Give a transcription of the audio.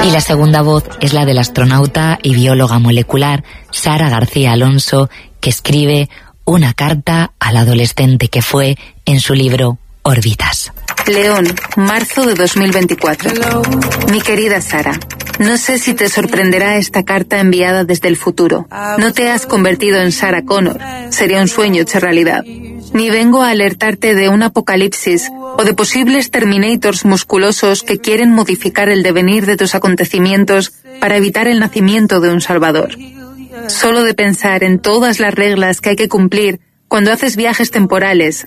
Y la segunda voz es la del astronauta y bióloga molecular Sara García Alonso, que escribe una carta al adolescente que fue en su libro Órbitas. León, marzo de 2024. Mi querida Sara, no sé si te sorprenderá esta carta enviada desde el futuro. No te has convertido en Sarah Connor, sería un sueño hecho realidad. Ni vengo a alertarte de un apocalipsis o de posibles Terminators musculosos que quieren modificar el devenir de tus acontecimientos para evitar el nacimiento de un salvador. Solo de pensar en todas las reglas que hay que cumplir cuando haces viajes temporales